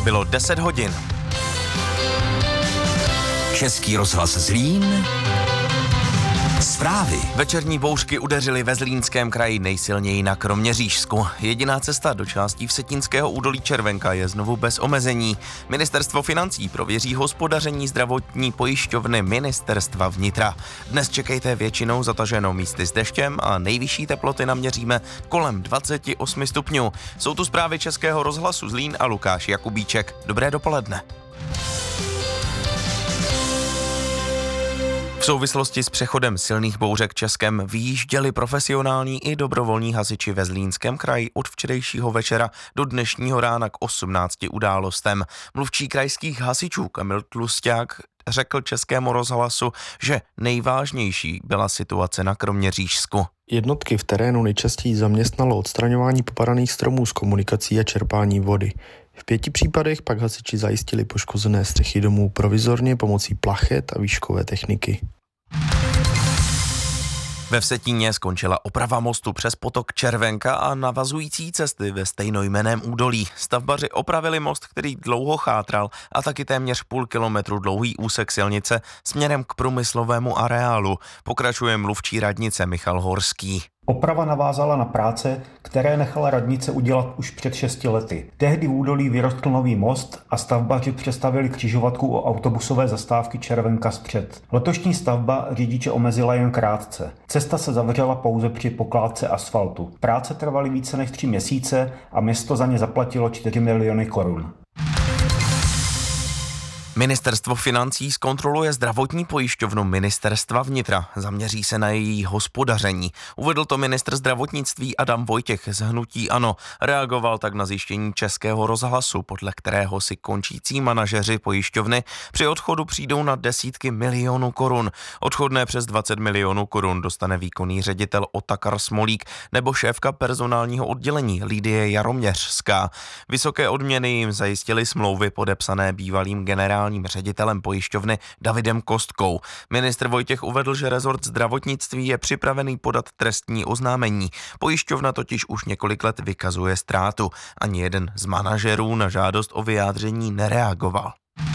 Bylo 10 hodin. Český rozhlas Zlín. Zprávy. Večerní bouřky udeřily ve Zlínském kraji nejsilněji na Kroměřížsku. Jediná cesta do částí Vsetínského údolí Červenka je znovu bez omezení. Ministerstvo financí prověří hospodaření zdravotní pojišťovny Ministerstva vnitra. Dnes čekejte většinou zataženo místy s deštěm a nejvyšší teploty naměříme kolem 28 stupňů. Jsou tu zprávy Českého rozhlasu Zlín a Lukáš Jakubíček. Dobré dopoledne. V souvislosti s přechodem silných bouřek Českem vyjížděli profesionální i dobrovolní hasiči ve Zlínském kraji od včerejšího večera do dnešního rána k 18 událostem. Mluvčí krajských hasičů Kamil Tlusťák řekl Českému rozhlasu, že nejvážnější byla situace na Kroměřížsku. Jednotky v terénu nejčastěji zaměstnalo odstraňování popadaných stromů z komunikací a čerpání vody. V 5 případech pak hasiči zajistili poškozené střechy domů provizorně pomocí plachet a výškové techniky. Ve Vsetíně skončila oprava mostu přes potok Červenka a navazující cesty ve stejnojmenném údolí. Stavbaři opravili most, který dlouho chátral, a taky téměř půl kilometru dlouhý úsek silnice směrem k průmyslovému areálu. Pokračuje mluvčí radnice Michal Horský. Oprava navázala na práce, které nechala radnice udělat už před 6 lety. Tehdy v údolí vyrostl nový most a stavbaři přestavili křižovatku o autobusové zastávky Červenka zpřed. Letošní stavba řidiče omezila jen krátce. Cesta se zavřela pouze při pokládce asfaltu. Práce trvaly více než 3 měsíce a město za ně zaplatilo 4 miliony korun. Ministerstvo financí zkontroluje zdravotní pojišťovnu Ministerstva vnitra. Zaměří se na její hospodaření. Uvedl to ministr zdravotnictví Adam Vojtěch z hnutí ANO. Reagoval tak na zjištění Českého rozhlasu, podle kterého si končící manažeři pojišťovny při odchodu přijdou na desítky milionů korun. Odchodné přes 20 milionů korun dostane výkonný ředitel Otakar Smolík nebo šéfka personálního oddělení Lidie Jaroměřská. Vysoké odměny jim zajistily smlouvy podepsané bývalým generálním ředitelem pojišťovny Davidem Kostkou. Ministr Vojtěch uvedl, že rezort zdravotnictví je připravený podat trestní oznámení. Pojišťovna totiž už několik let vykazuje ztrátu. Ani jeden z manažerů na žádost o vyjádření nereagoval.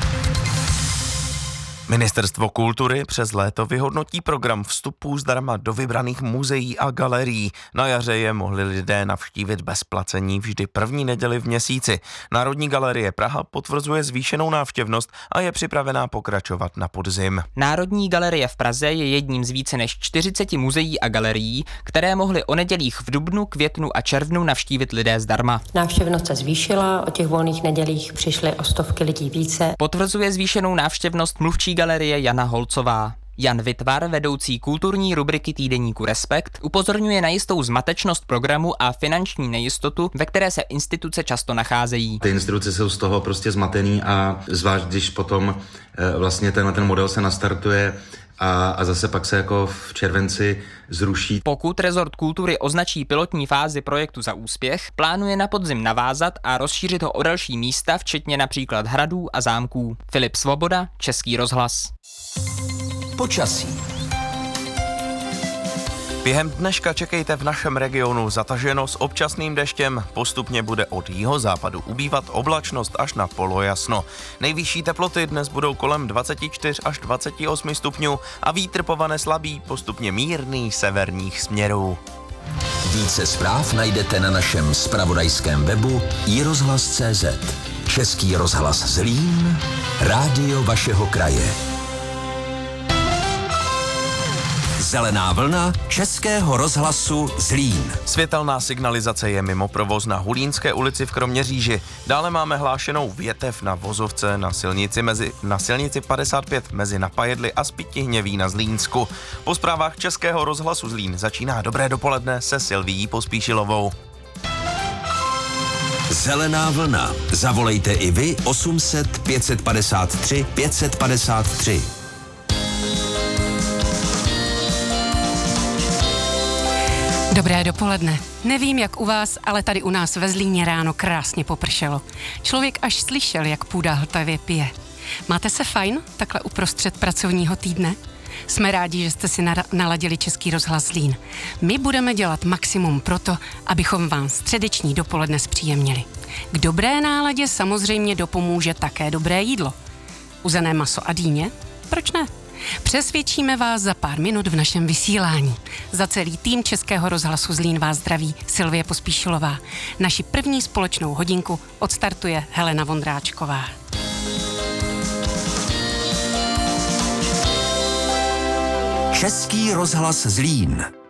Ministerstvo kultury přes léto vyhodnotí program vstupů zdarma do vybraných muzeí a galerií. Na jaře je mohli lidé navštívit bez placení vždy první neděli v měsíci. Národní galerie Praha potvrzuje zvýšenou návštěvnost a je připravená pokračovat na podzim. Národní galerie v Praze je jedním z více než 40 muzeí a galerií, které mohly o nedělích v dubnu, květnu a červnu navštívit lidé zdarma. Návštěvnost se zvýšila, o těch volných nedělích přišly o stovky lidí více. Potvrzuje zvýšenou návštěvnost mluvčí galerie Jana Holcová. Jan Vytvar, vedoucí kulturní rubriky týdeníku Respekt, upozorňuje na jistou zmatečnost programu a finanční nejistotu, ve které se instituce často nacházejí. Ty instituce jsou z toho prostě zmatený a zvlášť, když potom vlastně ten model se nastartuje a zase pak se jako v červenci zruší. Pokud rezort kultury označí pilotní fázi projektu za úspěch, plánuje na podzim navázat a rozšířit ho o další místa, včetně například hradů a zámků. Filip Svoboda, Český rozhlas. Počasí. Během dneška čekejte v našem regionu zataženo s občasným deštěm, postupně bude od jihozápadu ubývat oblačnost až na polojasno. Nejvyšší teploty dnes budou kolem 24 až 28 stupňů a vítr povane slabý, postupně mírný severních směrů. Více zpráv najdete na našem zpravodajském webu iRozhlas.cz. Český rozhlas Zlín, rádio vašeho kraje. Zelená vlna Českého rozhlasu Zlín. Světelná signalizace je mimo provoz na Hulínské ulici v Kroměříži. Dále máme hlášenou větev na vozovce na silnici 55 mezi Napajedly a Spytihněví na Zlínsku. Po zprávách Českého rozhlasu Zlín začíná Dobré dopoledne se Silvií Pospíšilovou. Zelená vlna. Zavolejte i vy 800 553 553. Dobré dopoledne. Nevím, jak u vás, ale tady u nás ve Zlíně ráno krásně popršelo. Člověk až slyšel, jak půda hltavě pije. Máte se fajn takhle uprostřed pracovního týdne? Jsme rádi, že jste si naladili Český rozhlas Zlín. My budeme dělat maximum proto, abychom vám středeční dopoledne zpříjemnili. K dobré náladě samozřejmě dopomůže také dobré jídlo. Uzené maso a dýně? Proč ne? Přesvědčíme vás za pár minut v našem vysílání. Za celý tým Českého rozhlasu Zlín vás zdraví Silvie Pospíšilová. Naši první společnou hodinku odstartuje Helena Vondráčková. Český rozhlas Zlín.